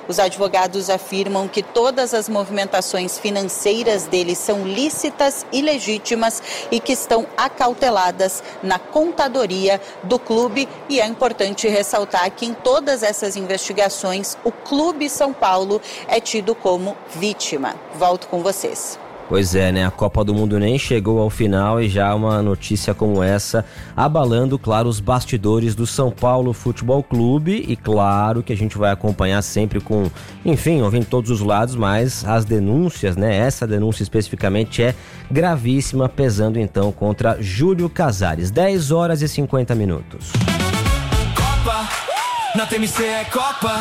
Os advogados afirmam que todas as movimentações financeiras dele são lícitas e legítimas e que estão acauteladas na contadoria do clube. E é importante ressaltar que em todas essas investigações, o Clube São Paulo é tido como vítima. Volto com vocês. Pois é, né? A Copa do Mundo nem chegou ao final e já uma notícia como essa abalando, claro, os bastidores do São Paulo Futebol Clube. E claro que a gente vai acompanhar sempre com, enfim, ouvindo todos os lados, mas as denúncias, né? Essa denúncia especificamente é gravíssima, pesando então contra Júlio Casares. 10h50. Copa, na TMC é Copa.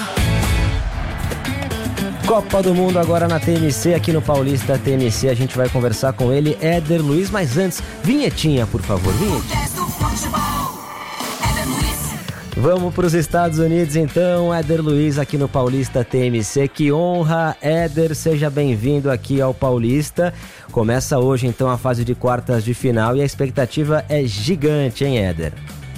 Copa do Mundo agora na TMC, aqui no Paulista TMC. A gente vai conversar com ele, Éder Luiz. Mas antes, vinhetinha, por favor, vinhetinha. Vamos para os Estados Unidos então, Éder Luiz aqui no Paulista TMC. Que honra, Éder, seja bem-vindo aqui ao Paulista. Começa hoje então a fase de quartas de final e a expectativa é gigante, hein, Éder?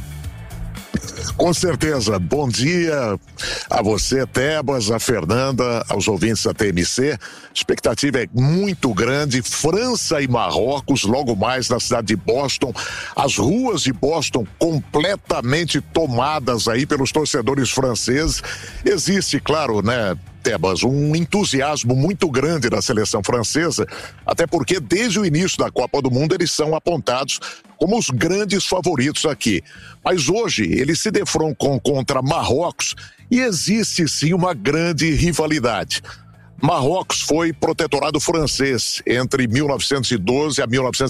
Com certeza. Bom dia a você, Tebas, a Fernanda, aos ouvintes da TMC. A expectativa é muito grande. França e Marrocos, logo mais na cidade de Boston. As ruas de Boston completamente tomadas aí pelos torcedores franceses. Existe, claro, né, Tebas, um entusiasmo muito grande da seleção francesa, até porque desde o início da Copa do Mundo eles são apontados como os grandes favoritos aqui. Mas hoje eles se defroncam contra Marrocos e existe sim uma grande rivalidade. Marrocos foi protetorado francês entre 1912 a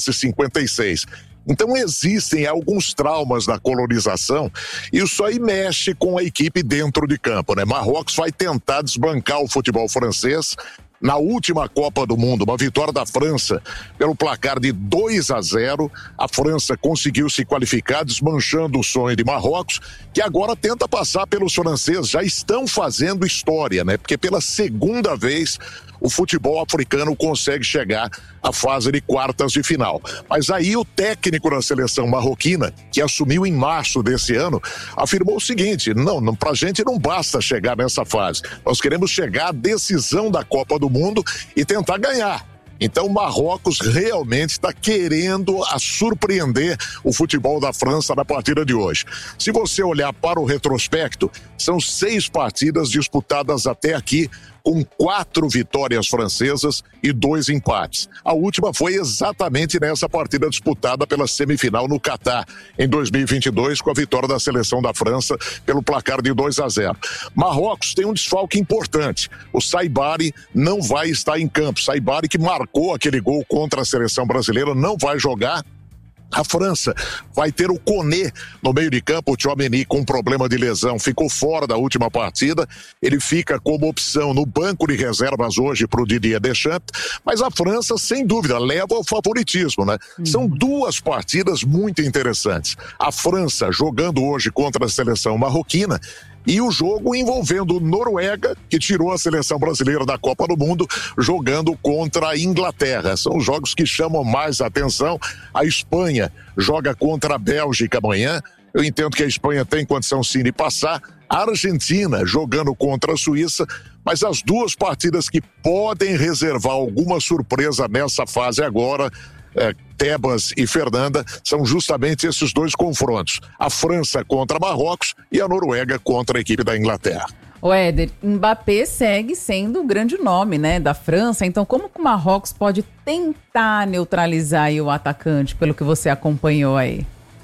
1956. Então existem alguns traumas da colonização e isso aí mexe com a equipe dentro de campo, né? Marrocos vai tentar desbancar o futebol francês. Na última Copa do Mundo, uma vitória da França pelo placar de 2-0, a França conseguiu se qualificar, desmanchando o sonho de Marrocos, que agora tenta passar pelos franceses. Já estão fazendo história, né? Porque pela segunda vez o futebol africano consegue chegar à fase de quartas de final. Mas aí o técnico da seleção marroquina, que assumiu em março desse ano, afirmou o seguinte: não, pra gente não basta chegar nessa fase. Nós queremos chegar à decisão da Copa do Mundo e tentar ganhar. Então o Marrocos realmente está querendo surpreender o futebol da França na partida de hoje. Se você olhar para o retrospecto, são 6 partidas disputadas até aqui, com 4 vitórias francesas e 2 empates. A última foi exatamente nessa partida disputada pela semifinal no Catar, em 2022, com a vitória da seleção da França pelo placar de 2-0. Marrocos tem um desfalque importante. O Saibari não vai estar em campo. Saibari, que marcou aquele gol contra a seleção brasileira, não vai jogar. A França vai ter o Koné no meio de campo. O Tchouaméni, com problema de lesão, ficou fora da última partida. Ele fica como opção no banco de reservas hoje para o Didier Deschamps. Mas a França, sem dúvida, leva o favoritismo, né? São 2 partidas muito interessantes. A França jogando hoje contra a seleção marroquina e o jogo envolvendo Noruega, que tirou a seleção brasileira da Copa do Mundo, jogando contra a Inglaterra. São os jogos que chamam mais a atenção. A Espanha joga contra a Bélgica amanhã. Eu entendo que a Espanha tem condição sim de passar. A Argentina jogando contra a Suíça. Mas as 2 partidas que podem reservar alguma surpresa nessa fase agora, Tebas e Fernanda, são justamente esses 2 confrontos. A França contra Marrocos e a Noruega contra a equipe da Inglaterra. O Éder, Mbappé segue sendo o grande nome, né, da França. Então, como que o Marrocos pode tentar neutralizar aí o atacante, pelo que você acompanhou aí?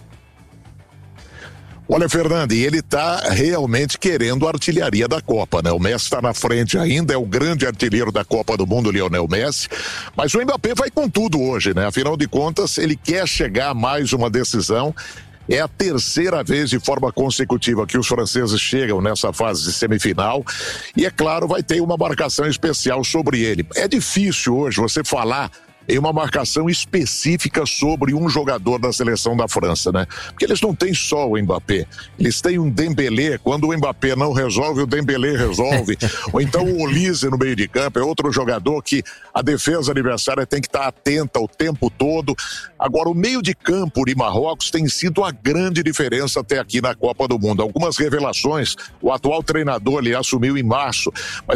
Olha, Fernanda, e ele está realmente querendo a artilharia da Copa, né? O Messi está na frente ainda, é o grande artilheiro da Copa do Mundo, Lionel Messi, mas o Mbappé vai com tudo hoje, né? Afinal de contas, ele quer chegar a mais uma decisão. É a 3ª vez de forma consecutiva que os franceses chegam nessa fase de semifinal e, é claro, vai ter uma marcação especial sobre ele. É difícil hoje você falar em uma marcação específica sobre um jogador da seleção da França, né? Porque eles não têm só o Mbappé, eles têm um Dembélé. Quando o Mbappé não resolve, o Dembélé resolve. Ou então o Olise no meio de campo é outro jogador que a defesa adversária tem que estar atenta o tempo todo. Agora, o meio de campo de Marrocos tem sido a grande diferença até aqui na Copa do Mundo. Algumas revelações, o atual treinador ele assumiu em março, mas